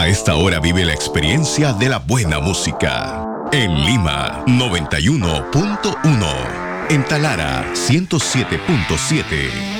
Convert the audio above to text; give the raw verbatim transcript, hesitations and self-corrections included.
esta hora vive la experiencia de la buena música. En Lima, noventa y uno punto uno. En Talara, ciento siete punto siete.